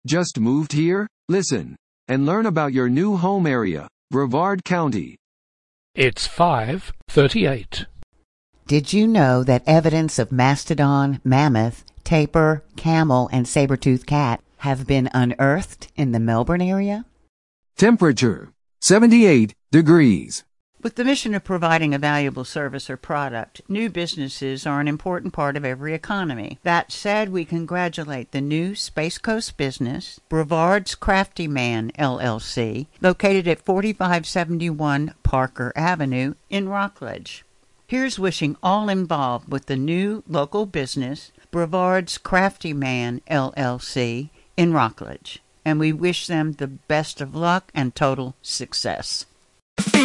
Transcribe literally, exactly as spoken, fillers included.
Just moved here? Listen and learn about your new home area, Brevard County. It's five thirty-eight. Did you know that evidence of mastodon, mammoth, tapir, camel, and saber-toothed cat have been unearthed in the Melbourne area? Temperature, seventy-eight degrees. With the mission of providing a valuable service or product, new businesses are an important part of every economy. That said, we congratulate the new Space Coast business, Brevard's Crafty Man, L L C, located at forty-five seventy-one Parker Avenue in Rockledge. Here's wishing all involved with the new local business, Brevard's Crafty Man, L L C, in Rockledge. And we wish them the best of luck and total success.